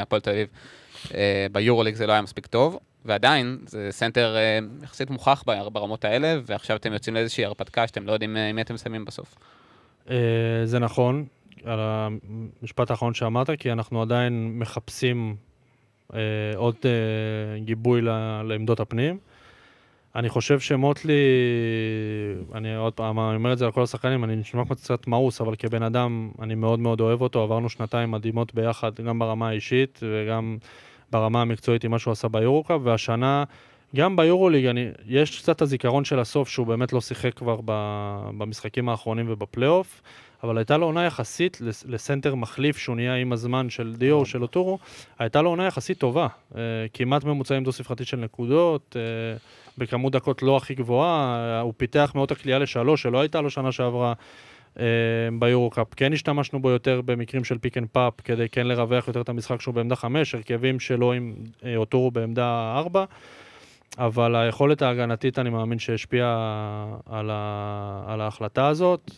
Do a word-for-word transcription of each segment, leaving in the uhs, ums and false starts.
מהפועל תל אביב, ביורוליג זה לא היה מספיק טוב, ועדיין זה סנטר יחסית מוכח ברמות האלה, ועכשיו אתם יוצאים לאיזושהי הרפתקה שאתם לא יודעים מי אתם שמים בסוף. זה נכון, על המשפט האחרון שאמרת, כי אנחנו עדיין מחפשים עוד גיבוי לעמדות הפנים. אני חושב שמוטלי, אני עוד פעם אומר את זה על כל השחקנים, אני נשמע קצת מאוס, אבל כבן אדם אני מאוד מאוד אוהב אותו, עברנו שנתיים מדהימות ביחד, גם ברמה האישית וגם ברמה המקצועית עם מה שהוא עשה ביורוקאפ, והשנה גם ביורוליג, אני, יש קצת הזיכרון של הסוף שהוא באמת לא שיחק כבר במשחקים האחרונים ובפלייאוף, אבל הייתה לו עונה יחסית לסנטר מחליף שהוא נהיה עם הזמן של דיו, של אוטורו, הייתה לו עונה יחסית טובה, כמעט ממוצעים דו ספרתית של נקודות, בכמות דקות לא הכי גבוהה, הוא פיתח מאוד הקליעה לשלוש, שלא הייתה לו שנה שעברה ביורוקאפ. כן השתמשנו בו יותר במקרים של פיק אנד פאפ, כדי כן לרווח יותר את המשחק שהוא בעמדה חמש, הרכבים שלו עם אוטורו בעמדה ארבע, אבל היכולת ההגנתית אני מאמין שהשפיעה על, ה... על ההחלטה הזאת.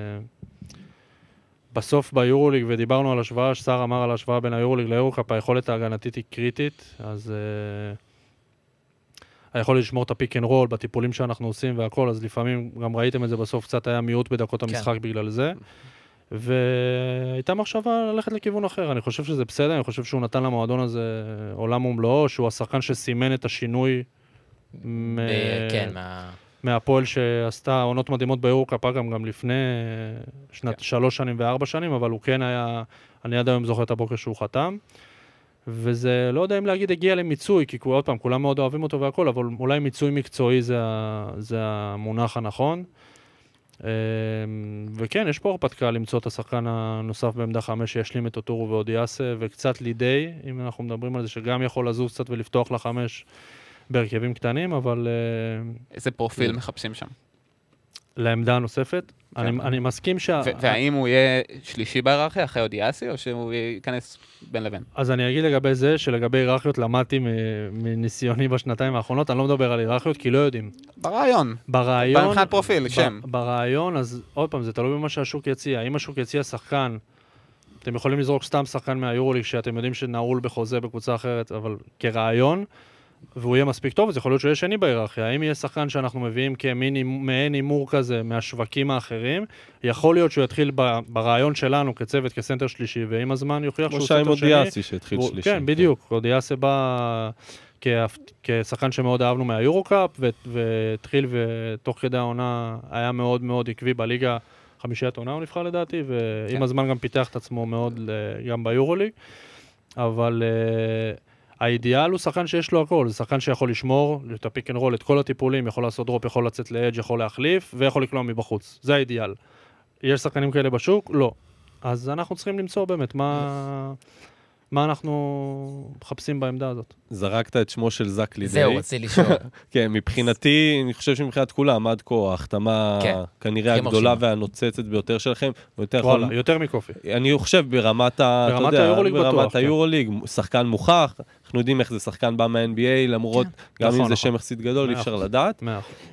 בסוף ביורוליג, ודיברנו על השוואה, שר אמר על השוואה בין היורוליג ליורוקאפ, היכולת ההגנתית היא קריטית, אז היכולת לשמור את הפיק אנד רול בטיפולים שאנחנו עושים והכל, אז לפעמים גם ראיתם את זה בסוף, קצת היה מיעוט בדקות המשחק כן. בגלל זה, והייתה מחשבה ללכת לכיוון אחר. אני חושב שזה בסדר, אני חושב שהוא נתן למועדון הזה עולם ומלואו, שהוא השחקן שסימן את השינוי מ... כן, מה... מהפועל שעשתה עונות מדהימות ביורוקאפ, גם, גם לפני שנת כן. שלוש שנים וארבע שנים, אבל הוא כן היה, אני עד היום זוכר את הבוקר שהוא חתם, וזה לא יודע אם להגיד הגיע למיצוי, כי עוד פעם, כולם מאוד אוהבים אותו והכל, אבל אולי מיצוי מקצועי זה, זה המונח הנכון. וכן, יש פה הרפתקה למצוא את השחקן הנוסף בעמדה חמש שישלים את אוטורו ואודיאסה, וקצת לידי, אם אנחנו מדברים על זה, שגם יכול לזוז קצת ולפתוח לחמש בהרכבים קטנים, אבל... איזה פרופיל מחפשים שם? לעמדה הנוספת. אני, אני מסכים שה... והאם הוא יהיה שלישי בהיררכיה אחרי אודיאסי, או שהוא ייכנס בין לבין? אז אני אגיד לגבי זה, שלגבי היררכיות למדתי מניסיוני בשנתיים האחרונות, אני לא מדבר על היררכיות, כי לא יודעים. ברעיון. ברעיון. במבחינת פרופיל, שם. ברעיון, אז עוד פעם, זה תלוי במה שהשוק יציע. אם השוק יציע שחקן, אתם יכולים לזרוק סתם שחקן מהיורוליג, שאתם יודעים שנעול בחוזה בקבוצה אחרת, אבל כרעיון, והוא יהיה מספיק טוב, אז יכול להיות שהוא יהיה שני בהיררכיה. האם יהיה שחקן שאנחנו מביאים כמעין אימור כזה מהשווקים האחרים, יכול להיות שהוא יתחיל ברעיון שלנו כצוות, כסנטר שלישי, ועם הזמן יוכיח שהוא סנטר שני. כמו אודיאסי שהתחיל שלישי. כן, בדיוק. אודיאסי בא כשחקן שמאוד אהבנו מהיורוקאפ, והתחיל ותוך כדי העונה היה מאוד מאוד עקבי בליגה, חמישיית עונה הוא נבחר לדעתי, ועם הזמן גם פיתח את עצמו מאוד גם ביורוליג. אבל... האידיאל הוא שחקן שיש לו הכל, זה שחקן שיכול לשמור את הפיק אנד רול, את כל הטיפולים, יכול לעשות דרופ, יכול לצאת לאדג', יכול להחליף, ויכול לקלוע מבחוץ. זה האידיאל. יש שחקנים כאלה בשוק? לא. אז אנחנו צריכים למצוא באמת מה, מה אנחנו מחפשים בעמדה הזאת. זרקת את שמו של זק לידי. זהו, רציתי לשאול. כן, מבחינתי, אני חושב שמבחינת כולם, עד כה, ההחתמה כנראה הגדולה והנוצצת ביותר שלכם. וואלה, יותר מקופי. אני חושב ברמת היורוליג, שחקן מוכח, אנחנו יודעים איך זה שחקן בא מה-אן בי איי, למרות, גם אם זה שם יחסית גדול, אי אפשר לדעת.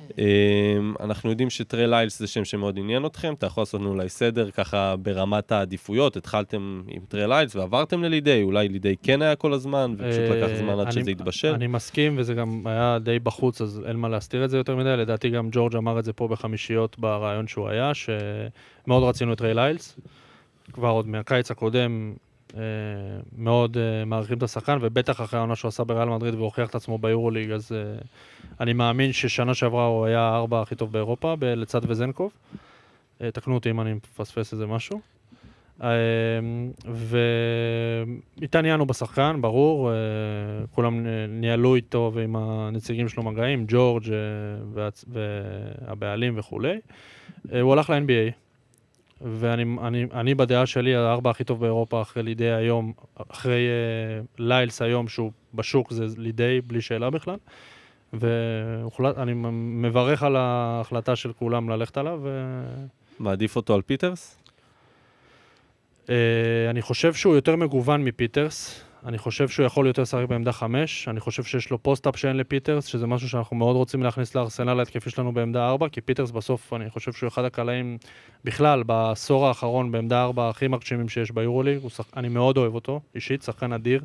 אנחנו יודעים שטרי ליילס זה שם שמאוד עניין אתכם, אתה יכול לעשות לנו אולי סדר ככה ברמת העדיפויות, התחלתם עם טרי ליילס ועברתם ללידי, אולי לידי כן היה כל הזמן, ופשוט לקח זמן עד שזה יתבשל. אני מסכים, וזה גם היה די בחוץ, אז אין מה להסתיר את זה יותר מדי, לדעתי גם ג'ורג' אמר את זה פה בחמישיות ברעיון שהוא היה, שמאוד רצינו את טרי ליילס, כבר עוד מהקיץ הקודם, מאוד מעריכים את השחקן, ובטח אחרי העונה שהוא עשה בריאל מדריד והוכיח את עצמו ביורוליג, אז אני מאמין ששנה שעברה הוא היה הארבע הכי טוב באירופה, לצד וזנקוב. תקנו אותי אם אני מפספס איזה משהו. והתעניינו בשחקן, ברור, כולם ניהלו איתו ועם הנציגים שלו מגעים, ג'ורג' והבעלים וכו'. הוא הלך ל-אן בי איי. ואני אני, אני בדעה שלי, הארבע הכי טוב באירופה אחרי לידי היום, אחרי uh, ליילס היום שהוא בשוק, זה לידי בלי שאלה בכלל. ואני מברך על ההחלטה של כולם ללכת עליו. ו... מעדיף אותו על פיטרס? Uh, אני חושב שהוא יותר מגוון מפיטרס. אני חושב שהוא יכול יותר לשחק בעמדה חמש, אני חושב שיש לו פוסט-אפ שאין לפיטרס, שזה משהו שאנחנו מאוד רוצים להכניס לארסנל ההתקפי שלנו בעמדה ארבע, כי פיטרס בסוף, אני חושב שהוא אחד הקלעים בכלל, בעשור האחרון בעמדה ארבע הכי מרשימים שיש ביורוליג, שח... אני מאוד אוהב אותו, אישית, שחקן אדיר,